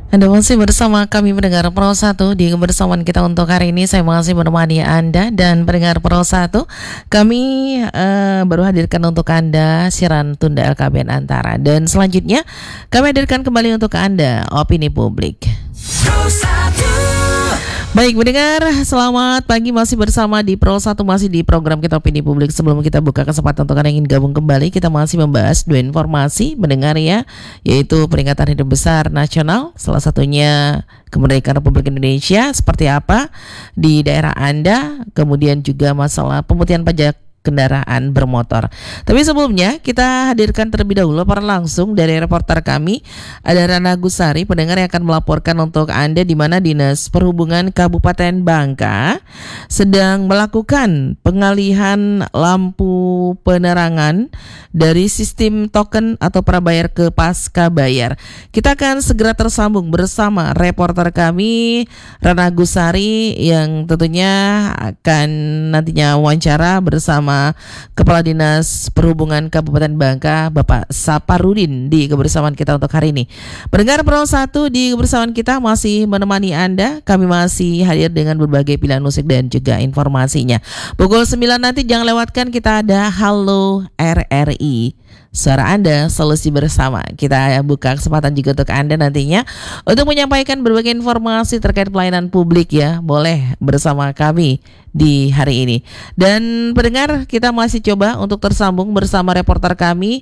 Anda masih bersama kami pendengar Pro 1 di kebersamaan kita untuk hari ini. Saya masih menemani Anda dan pendengar Pro 1. Kami baru hadirkan untuk Anda siaran tunda LKBN Antara. Dan selanjutnya kami hadirkan kembali untuk Anda opini publik. Pro 1. Baik mendengar, selamat pagi, masih bersama di Pro 1, masih di program kita opini publik. Sebelum kita buka kesempatan untuk Anda yang ingin gabung kembali, kita masih membahas dua informasi mendengar ya, yaitu peringatan Hari Besar Nasional, salah satunya kemerdekaan Republik Indonesia seperti apa di daerah Anda, kemudian juga masalah pemutihan pajak kendaraan bermotor. Tapi sebelumnya kita hadirkan terlebih dahulu laporan langsung dari reporter kami, ada Rana Gusari, pendengar yang akan melaporkan untuk Anda di mana Dinas Perhubungan Kabupaten Bangka sedang melakukan pengalihan lampu penerangan dari sistem token atau prabayar ke pasca bayar. Kita akan segera tersambung bersama reporter kami Rana Gusari yang tentunya akan nantinya wawancara bersama Kepala Dinas Perhubungan Kabupaten Bangka, Bapak Saparudin, di kebersamaan kita untuk hari ini. Pendengar Pro 1, di kebersamaan kita masih menemani Anda. Kami masih hadir dengan berbagai pilihan musik dan juga informasinya. Pukul 9 nanti jangan lewatkan, kita ada Halo RRI. Suara Anda solusi bersama. Kita buka kesempatan juga untuk Anda nantinya untuk menyampaikan berbagai informasi terkait pelayanan publik ya. Boleh bersama kami di hari ini. Dan pendengar, kita masih coba untuk tersambung bersama reporter kami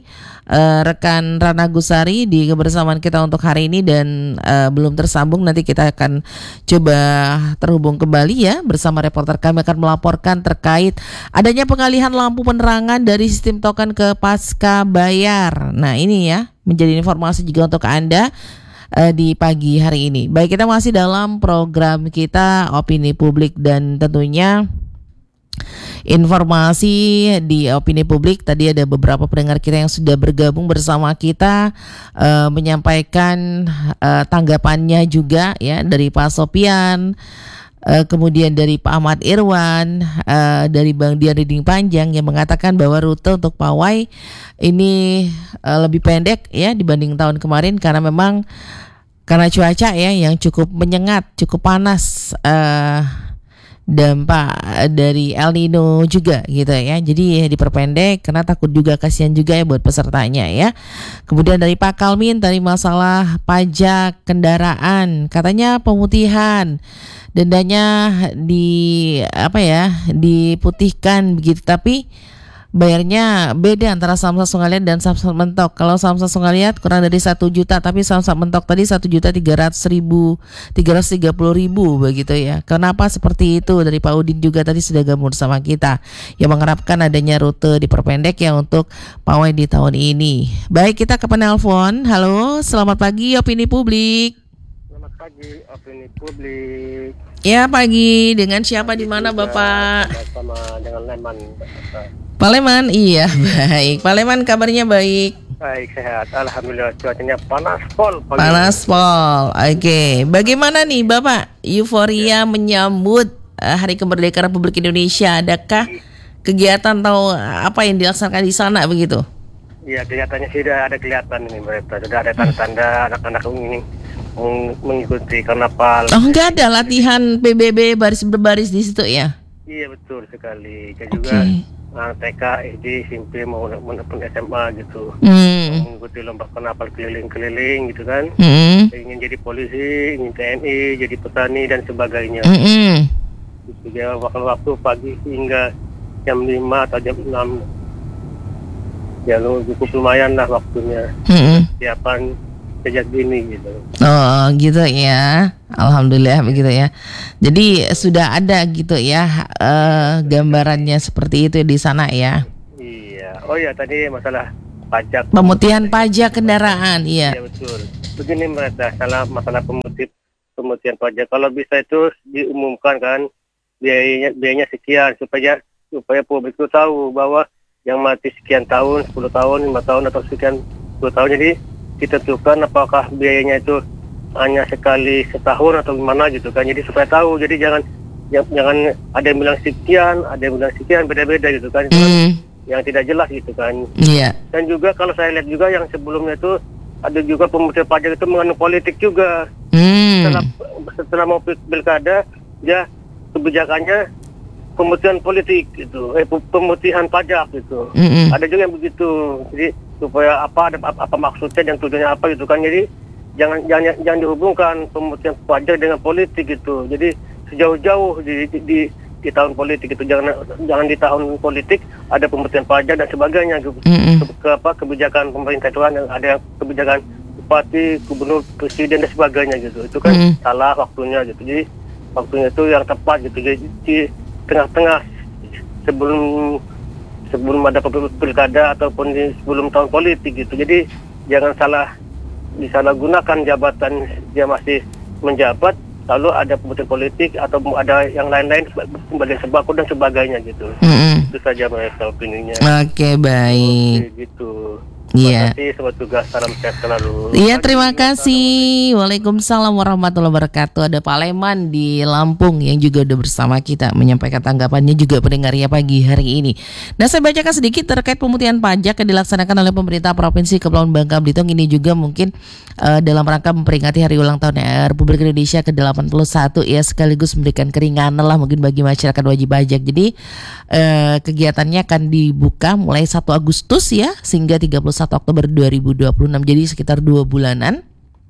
rekan Rana Gusari di kebersamaan kita untuk hari ini. Dan belum tersambung, nanti kita akan coba terhubung kembali ya bersama reporter kami akan melaporkan terkait adanya pengalihan lampu penerangan dari sistem token ke pasca bayar. Nah ini ya menjadi informasi juga untuk Anda di pagi hari ini. Baik, kita masih dalam program kita opini publik dan tentunya informasi di opini publik. Tadi ada beberapa pendengar kita yang sudah bergabung bersama kita menyampaikan tanggapannya juga ya, dari Pak Sopian, kemudian dari Pak Ahmad Irwan, dari Bang Dian Riding Panjang yang mengatakan bahwa rute untuk Pawai ini lebih pendek ya dibanding tahun kemarin karena memang karena cuaca ya yang cukup menyengat, cukup panas, dampak dari El Nino juga gitu ya. Jadi diperpendek karena takut juga, kasihan juga ya buat pesertanya ya. Kemudian dari Pak Kalmin tadi masalah pajak kendaraan, katanya pemutihan dendanya diputihkan begitu, tapi bayarnya beda antara Samsat Sungaliat dan Samsat Mentok. Kalau Samsat Sungaliat kurang dari 1 juta, tapi Samsat Mentok tadi 1.330.000 begitu ya. Kenapa seperti itu? Dari Pak Udin juga tadi sudah gabung bersama kita yang mengharapkan adanya rute diperpendek ya untuk Pawai di tahun ini. Baik, kita ke penelpon. Halo, selamat pagi opini publik. Selamat pagi opini publik. Ya, pagi. Dengan siapa di mana Bapak? Sama dengan Leman. Pak Leman, iya baik. Pak Leman kabarnya baik. Baik, sehat. Alhamdulillah, cuacanya panas pol. Panas pol. Oke. Bagaimana nih Bapak euforia menyambut Hari Kemerdekaan Republik Indonesia? Adakah kegiatan atau apa yang dilaksanakan di sana begitu? Iya, kelihatannya sudah ada kelihatan ini mereka. Sudah ada tanda-tanda anak-anak ini mengikuti karnaval. Oh, enggak ada latihan PBB baris berbaris di situ ya? Iya, betul sekali. Dan juga TK, SD, SMP maupun SMA gitu. Mengikuti lomba karnaval keliling-keliling gitu kan. Ingin jadi polisi, ingin TNI, jadi petani dan sebagainya. Gitu ya, waktu pagi hingga jam 5 atau jam 6. Ya cukup lumayan lah waktunya. Siapan sejak dini gitu. Oh gitu ya. Alhamdulillah begitu ya. Jadi sudah ada gitu ya gambarannya seperti itu di sana ya. Iya. Oh ya, tadi masalah pajak. Pemutihan pajak kendaraan, iya. Iya betul. Begini mereka masalah pemutihan pajak. Kalau bisa itu diumumkan kan biayanya sekian supaya publik itu tahu bahwa yang mati sekian tahun, 10 tahun, 5 tahun atau sekian 10 tahun. Jadi ditentukan apakah biayanya itu hanya sekali setahun atau gimana gitu kan. Jadi supaya tahu. Jadi jangan ada yang bilang sekian, ada yang bilang sekian, beda-beda gitu kan. Yang tidak jelas gitu kan. Iya. Dan juga kalau saya lihat juga yang sebelumnya itu ada juga pemutihan pajak itu mengandung politik juga. Setelah mau pilkada, ya kebijakannya pemutihan politik gitu, pemutihan pajak gitu. Ada juga yang begitu. Jadi supaya apa maksudnya dan tujuannya apa gitu kan. Jadi jangan dihubungkan pemutihan pajak dengan politik gitu. Jadi sejauh-jauh di tahun politik itu jangan di tahun politik ada pemutihan pajak dan sebagainya gitu. Kebijakan pemerintah itu kan ada kebijakan bupati, gubernur, presiden dan sebagainya gitu. Itu kan salah waktunya gitu. Jadi waktunya itu yang tepat gitu. Jadi di tengah-tengah sebelum ada pilkada ataupun sebelum tahun politik gitu. Jadi jangan disalahgunakan jabatan dia masih menjabat, lalu ada pemutihan politik atau ada yang lain-lain pembelian sembako dan sebagainya gitu. Itu saja mereka opininya. Oke, baik. Gitu. Iya. Terima kasih, selamat tugas, salam sehat selalu. Iya, terima kasih. Waalaikumsalam warahmatullahi wabarakatuh. Ada Pak Leman di Lampung yang juga udah bersama kita menyampaikan tanggapannya juga pendengarnya pagi hari ini. Nah, saya bacakan sedikit terkait pemutihan pajak yang dilaksanakan oleh pemerintah Provinsi Kepulauan Bangka Belitung. Ini juga mungkin dalam rangka memperingati hari ulang tahun Republik Indonesia ke-81 ya, sekaligus memberikan keringanan lah mungkin bagi masyarakat wajib pajak. Jadi kegiatannya akan dibuka mulai 1 Agustus ya hingga 31 Oktober 2026, jadi sekitar 2 bulanan.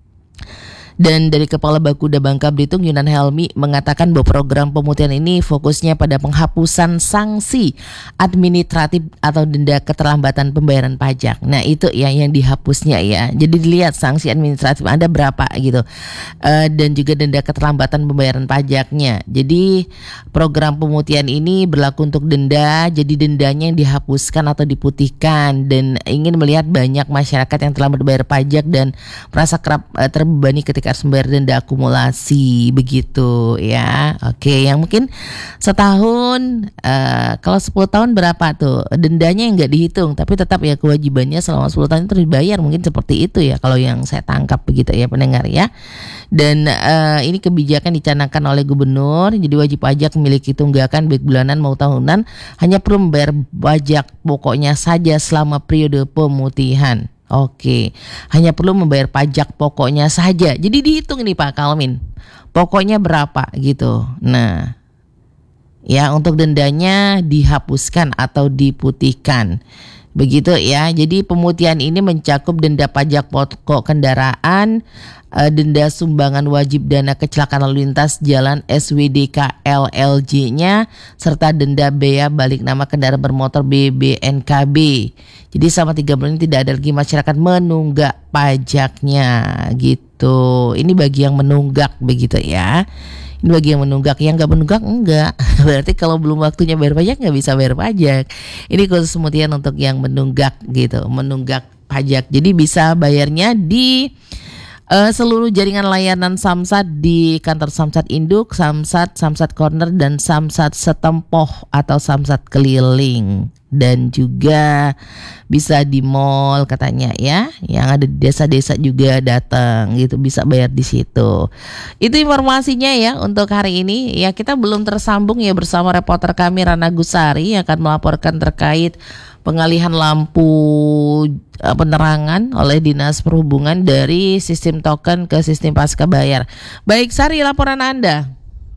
Dan dari Kepala Bakuda Bangka Belitung Yunan Helmi mengatakan bahwa program pemutihan ini fokusnya pada penghapusan sanksi administratif atau denda keterlambatan pembayaran pajak. Nah itu ya yang dihapusnya ya. Jadi dilihat sanksi administratif Anda berapa gitu, dan juga denda keterlambatan pembayaran pajaknya. Jadi program pemutihan ini berlaku untuk denda. Jadi dendanya yang dihapuskan atau diputihkan, dan ingin melihat banyak masyarakat yang telah membayar pajak dan merasa kerap terbebani ketika harus membayar denda akumulasi begitu ya. Oke, yang mungkin setahun, kalau 10 tahun berapa tuh dendanya yang nggak dihitung, tapi tetap ya kewajibannya selama 10 tahun itu dibayar, mungkin seperti itu ya kalau yang saya tangkap begitu ya pendengar ya. Dan ini kebijakan dicanangkan oleh gubernur, jadi wajib pajak memiliki tunggakan baik bulanan maupun tahunan hanya perlu membayar pajak pokoknya saja selama periode pemutihan. Oke, hanya perlu membayar pajak pokoknya saja. Jadi dihitung nih Pak Kalmin, pokoknya berapa gitu. Nah, ya untuk dendanya dihapuskan atau diputihkan. Begitu ya. Jadi pemutihan ini mencakup denda pajak pokok kendaraan, denda sumbangan wajib dana kecelakaan lalu lintas jalan SWDK LLJ-nya, serta denda bea balik nama kendaraan bermotor BBNKB. Jadi selama 3 bulan ini tidak ada lagi masyarakat menunggak pajaknya gitu. Ini bagi yang menunggak begitu ya. Ini bagi yang menunggak, yang nggak menunggak enggak. Berarti kalau belum waktunya bayar pajak nggak bisa bayar pajak. Ini khusus pemutihan untuk yang menunggak gitu, menunggak pajak. Jadi bisa bayarnya di seluruh jaringan layanan Samsat di kantor Samsat Induk, Samsat Corner, dan Samsat Setempoh atau Samsat Keliling. Dan juga bisa di mall katanya ya, yang ada di desa-desa juga datang gitu, bisa bayar di situ. Itu informasinya ya untuk hari ini ya. Kita belum tersambung ya bersama reporter kami Rana Gusari yang akan melaporkan terkait pengalihan lampu penerangan oleh Dinas Perhubungan dari sistem token ke sistem pasca bayar. Baik Sari, laporan Anda.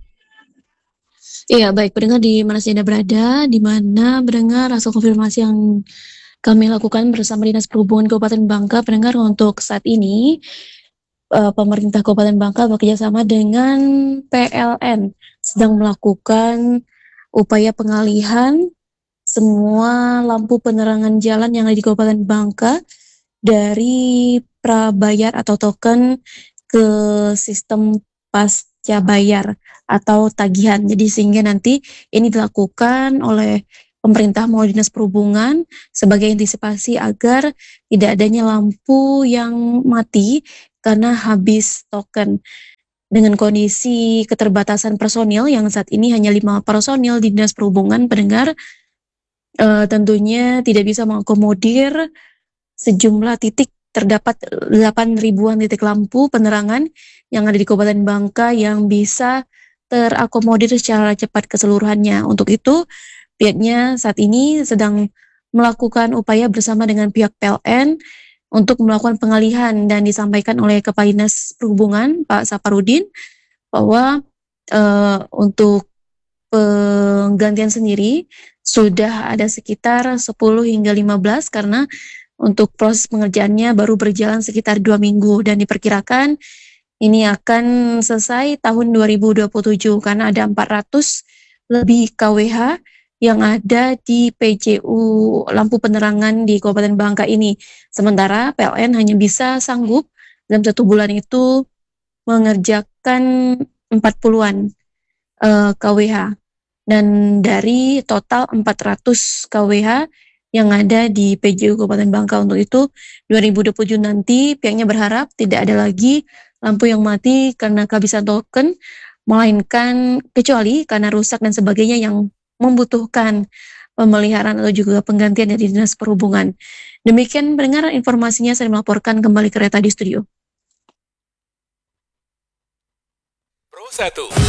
Iya, baik pendengar di mana Anda berada, di mana pendengar hasil konfirmasi yang kami lakukan bersama Dinas Perhubungan Kabupaten Bangka. Pendengar, untuk saat ini pemerintah Kabupaten Bangka bekerjasama dengan PLN sedang melakukan upaya pengalihan semua lampu penerangan jalan yang ada di Kabupaten Bangka dari prabayar atau token ke sistem pasca bayar atau tagihan. Jadi sehingga nanti ini dilakukan oleh pemerintah melalui Dinas Perhubungan sebagai antisipasi agar tidak adanya lampu yang mati karena habis token. Dengan kondisi keterbatasan personil yang saat ini hanya 5 personil di Dinas Perhubungan, pendengar, tentunya tidak bisa mengakomodir sejumlah titik. Terdapat 8.000-an titik lampu penerangan yang ada di Kabupaten Bangka yang bisa terakomodir secara cepat keseluruhannya. Untuk itu, pihaknya saat ini sedang melakukan upaya bersama dengan pihak PLN untuk melakukan pengalihan, dan disampaikan oleh Kepala Dinas Perhubungan Pak Saparudin bahwa untuk penggantian sendiri sudah ada sekitar 10 hingga 15 karena untuk proses pengerjaannya baru berjalan sekitar 2 minggu dan diperkirakan ini akan selesai tahun 2027 karena ada 400 lebih KWH yang ada di PJU lampu penerangan di Kabupaten Bangka ini. Sementara PLN hanya bisa sanggup dalam 1 bulan itu mengerjakan 40-an KWH. Dan dari total 400 KWH yang ada di PJU Kabupaten Bangka untuk itu 2027 nanti pihaknya berharap tidak ada lagi lampu yang mati karena kehabisan token, melainkan kecuali karena rusak dan sebagainya yang membutuhkan pemeliharaan atau juga penggantian dari Dinas Perhubungan. Demikian pendengar informasinya, saya melaporkan kembali ke Reta di studio. Pro 1